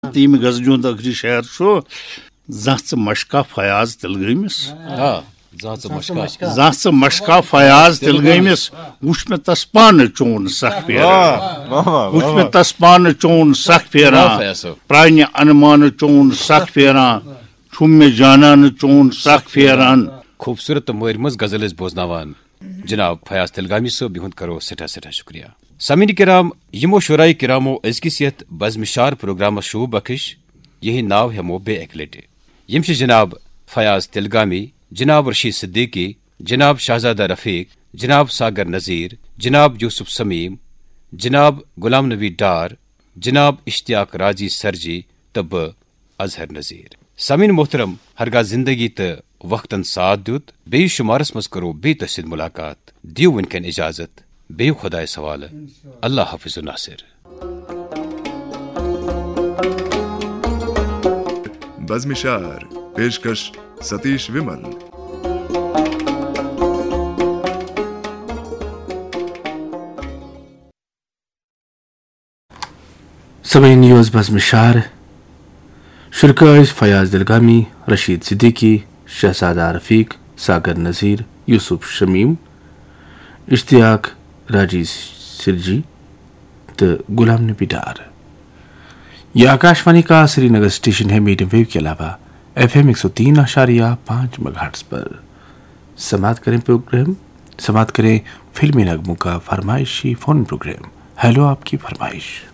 تیم غزجون اخری شہر شو زانچ مشکا فیاض تلگیمس زانچ مشکا فیاض تلگیمس وچ میں تس پان چون سخ پھیران وچ میں تس پان چون سخ پھیران پرانہ انمان چون سخ پھیران چھم میں جانان چون سخ پھیران. خوبصورت مور مز غزل بوزناوان جناب فیاض تلگامی صٲب یہند کرو سٹھا سٹھا شکریہ. سامعین کرام یمو شرائے کرامو ازکس یتھ بزمشار پروگرامس شو بخش یہ ناو ہمو بے اک لٹہ یم جناب فیاض تلگامی، جناب رشید صدیقی، جناب شہزادہ رفیق، جناب ساگر نذیر، جناب یوسف سمیم، جناب غلام نبی ڈار، جناب اشتیاق راضی سرجی تو بہ اظہر نذیر. سامعین محترم ہرگاہ زندگی تو وقتاً ساتھ دیت بی شمارس مز کرو بی تسد ملاقات دیو ونکن اجازت بی خدائے سوال اللہ حافظ ناصر. بزمشار پیشکش ستیش ومل. سامعین نیوز بزمشار شرکائے فیاض تلگامی، رشید صدیقی، شہزادہ رفیق، ساگر نذیر، یوسف شمیم، اشتیاق راجی سرجی تو غلام نبی ڈار. یہ آکاشوانی کا سری نگر اسٹیشن ہے میڈیم ویو کے علاوہ FM 103.5 میگاہرٹز پر. سماعت کریں فلمی نغموں کا فرمائشی فون پروگرام ہیلو آپ کی فرمائش.